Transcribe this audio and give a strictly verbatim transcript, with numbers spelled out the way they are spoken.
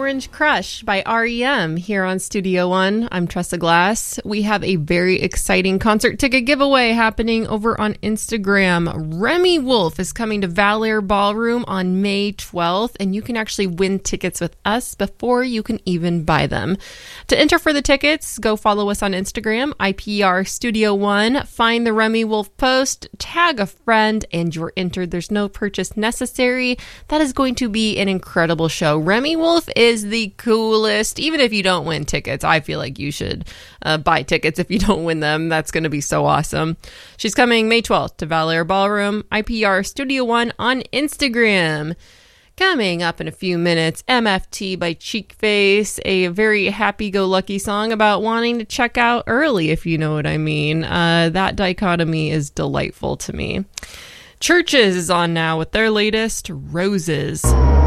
Orange Crush by R E M here on Studio One. I'm Tressa Glass. We have a very exciting concert ticket giveaway happening over on Instagram. Remi Wolf is coming to Valair Ballroom on May twelfth, and you can actually win tickets with us before you can even buy them. To enter for the tickets, go follow us on Instagram, I P R Studio One. Find the Remi Wolf post, tag a friend, and you're entered. There's no purchase necessary. That is going to be an incredible show. Remi Wolf is the coolest. Even if you don't win tickets, I feel like you should uh, buy tickets if you don't win them. That's going to be so awesome. She's coming May twelfth to Valair Ballroom, I P R Studio One on Instagram. Coming up in a few minutes, M F T by Cheekface, a very happy-go-lucky song about wanting to check out early, if you know what I mean. Uh, that dichotomy is delightful to me. Churches is on now with their latest, Roses.